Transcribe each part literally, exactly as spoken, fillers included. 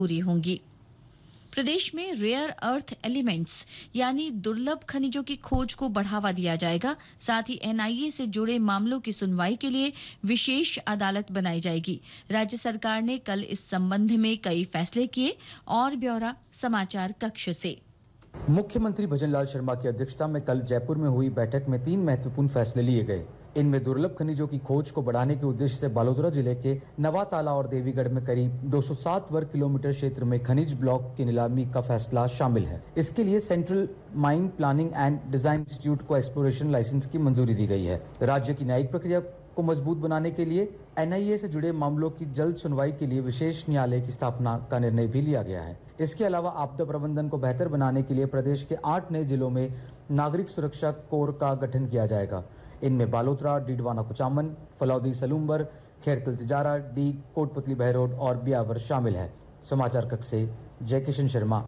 पूरी होंगी। प्रदेश में रेयर अर्थ एलिमेंट्स यानी दुर्लभ खनिजों की खोज को बढ़ावा दिया जाएगा। साथ ही एन आई ए से जुड़े मामलों की सुनवाई के लिए विशेष अदालत बनाई जाएगी। राज्य सरकार ने कल इस संबंध में कई फैसले किए। और ब्यौरा समाचार कक्ष से। मुख्यमंत्री भजनलाल शर्मा की अध्यक्षता में कल जयपुर में हुई बैठक में तीन महत्वपूर्ण फैसले लिए गए। इनमें दुर्लभ खनिजों की खोज को बढ़ाने के उद्देश्य से बालोतरा जिले के नवाताला और देवीगढ़ में करीब दो सौ सात वर्ग किलोमीटर क्षेत्र में खनिज ब्लॉक की नीलामी का फैसला शामिल है। इसके लिए central mine planning and design institute को एक्सप्लोरेशन लाइसेंस की मंजूरी दी गई है। राज्य की न्यायिक प्रक्रिया को मजबूत बनाने के लिए एन आई ए से जुड़े मामलों की जल्द सुनवाई के लिए विशेष न्यायालय की स्थापना का निर्णय भी लिया गया है। इसके अलावा आपदा प्रबंधन को बेहतर बनाने के लिए प्रदेश के आठ नए जिलों में नागरिक सुरक्षा कोर का गठन किया जाएगा। इनमें बालोतरा, डीडवाना कुचामन, फलौदी सलूम्बर, खैरतल तिजारा, डी, कोटपुतली बहरोड और बियावर शामिल है। समाचार कक्ष से जय किशन शर्मा।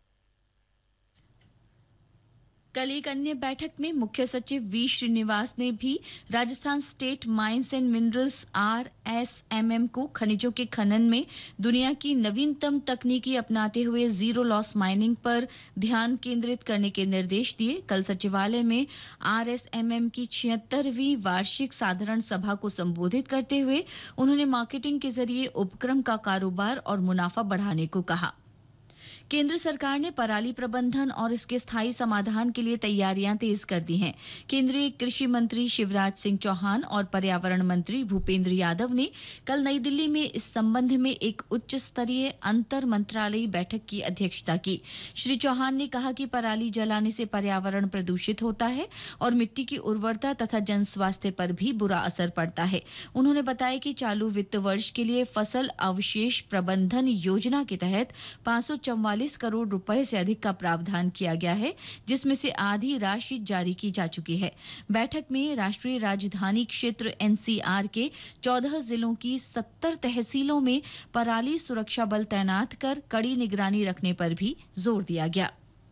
कल एक अन्य बैठक में मुख्य सचिव वी श्रीनिवास ने भी Rajasthan state mines and minerals R S M M को खनिजों के खनन में दुनिया की नवीनतम तकनीकी अपनाते हुए जीरो लॉस माइनिंग पर ध्यान केंद्रित करने के निर्देश दिए। कल सचिवालय में आर एस एम एम की छिहत्तरवीं वार्षिक साधारण सभा को संबोधित करते हुए उन्होंने मार्केटिंग के जरिए उपक्रम का कारोबार और मुनाफा बढ़ाने को कहा। केंद्र सरकार ने पराली प्रबंधन और इसके स्थायी समाधान के लिए तैयारियां तेज कर दी हैं। केंद्रीय कृषि मंत्री शिवराज सिंह चौहान और पर्यावरण मंत्री भूपेंद्र यादव ने कल नई दिल्ली में इस संबंध में एक उच्च स्तरीय अंतर मंत्रालयी बैठक की अध्यक्षता की। श्री चौहान ने कहा कि पराली जलाने से पर्यावरण प्रदूषित होता है और मिट्टी की उर्वरता तथा जन स्वास्थ्य पर भी बुरा असर पड़ता है। उन्होंने बताया कि चालू वित्त वर्ष के लिए फसल अवशेष प्रबंधन योजना के तहत पांच सौ चौवालीस करोड़ रुपए से अधिक का प्रावधान किया गया है, जिसमें से आधी राशि जारी की जा चुकी है। बैठक में राष्ट्रीय राजधानी क्षेत्र एन सी आर के चौदह जिलों की सत्तर तहसीलों में पराली सुरक्षा बल तैनात कर कड़ी निगरानी रखने पर भी जोर दिया गया।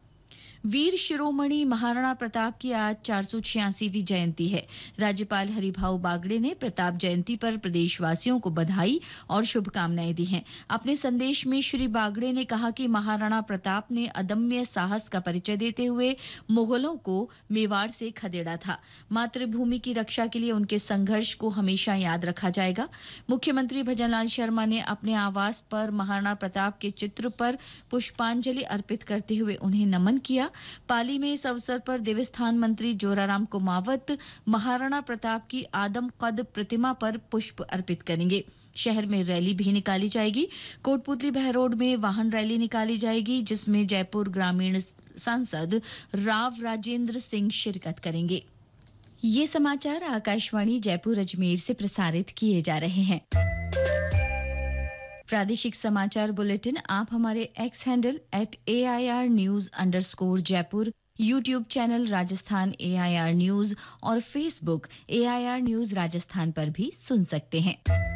वीर शिरोमणि महाराणा प्रताप की आज चार सौ छियासीवीं जयंती है। राज्यपाल हरिभाऊ बागड़े ने प्रताप जयंती पर प्रदेशवासियों को बधाई और शुभकामनाएं दी हैं। अपने संदेश में श्री बागड़े ने कहा कि महाराणा प्रताप ने अदम्य साहस का परिचय देते हुए मुगलों को मेवाड़ से खदेड़ा था। मातृभूमि की रक्षा के लिए उनके संघर्ष को हमेशा याद रखा जाएगा। मुख्यमंत्री भजनलाल शर्मा ने अपने आवास पर महाराणा प्रताप के चित्र पर पुष्पांजलि अर्पित करते हुए उन्हें नमन किया। पाली में इस अवसर पर देवस्थान मंत्री जोराराम कुमावत महाराणा प्रताप की आदम कद प्रतिमा पर पुष्प अर्पित करेंगे। शहर में रैली भी निकाली जाएगी। कोटपुतली बहरोड में वाहन रैली निकाली जाएगी, जिसमें जयपुर ग्रामीण सांसद राव राजेंद्र सिंह शिरकत करेंगे। ये समाचार आकाशवाणी जयपुर अजमेर से प्रसारित किए जा रहे हैं। प्रादेशिक समाचार बुलेटिन आप हमारे x handle at A I R news underscore Jaipur, YouTube channel Rajasthan A I R news और Facebook A I R news Rajasthan पर भी सुन सकते हैं।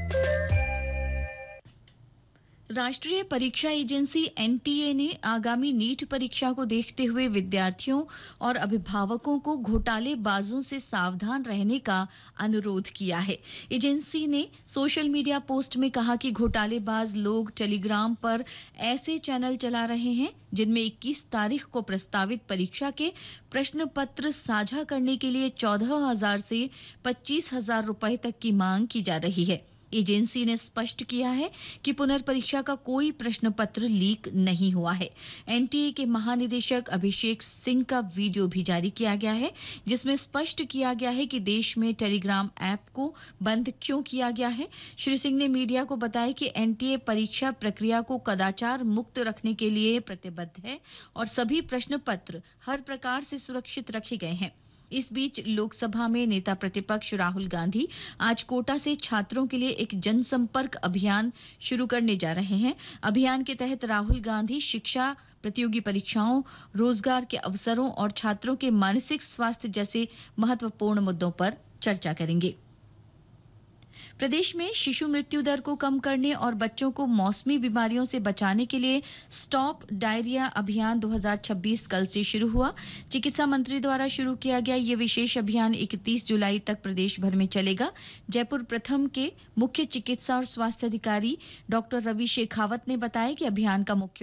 राष्ट्रीय परीक्षा एजेंसी एन टी ए ने आगामी नीट परीक्षा को देखते हुए विद्यार्थियों और अभिभावकों को घोटालेबाजों से सावधान रहने का अनुरोध किया है। एजेंसी ने सोशल मीडिया पोस्ट में कहा कि घोटालेबाज लोग टेलीग्राम पर ऐसे चैनल चला रहे हैं जिनमें इक्कीस तारीख को प्रस्तावित परीक्षा के प्रश्न पत्र साझा करने के लिए चौदह हजार से पच्चीस हजार रुपए तक की मांग की जा रही है। एजेंसी ने स्पष्ट किया है कि पुनर्परीक्षा का कोई प्रश्न पत्र लीक नहीं हुआ है। एन टी ए के महानिदेशक अभिषेक सिंह का वीडियो भी जारी किया गया है, जिसमें स्पष्ट किया गया है कि देश में टेलीग्राम ऐप को बंद क्यों किया गया है। श्री सिंह ने मीडिया को बताया कि एन टी ए परीक्षा प्रक्रिया को कदाचार मुक्त रखने के लिए प्रतिबद्ध है और सभी प्रश्न पत्र हर प्रकार से सुरक्षित रखे गए हैं। इस बीच लोकसभा में नेता प्रतिपक्ष राहुल गांधी आज कोटा से छात्रों के लिए एक जनसंपर्क अभियान शुरू करने जा रहे हैं। अभियान के तहत राहुल गांधी शिक्षा, प्रतियोगी परीक्षाओं, रोजगार के अवसरों और छात्रों के मानसिक स्वास्थ्य जैसे महत्वपूर्ण मुद्दों पर चर्चा करेंगे। प्रदेश में शिशु मृत्यु दर को कम करने और बच्चों को मौसमी बीमारियों से बचाने के लिए स्टॉप डायरिया अभियान दो हज़ार छब्बीस कल से शुरू हुआ। चिकित्सा मंत्री द्वारा शुरू किया गया ये विशेष अभियान इकतीस जुलाई तक प्रदेश भर में चलेगा। जयपुर प्रथम के मुख्य चिकित्सा और स्वास्थ्य अधिकारी डॉक्टर रवि शेखावत ने बताया कि अभियान का मुख्य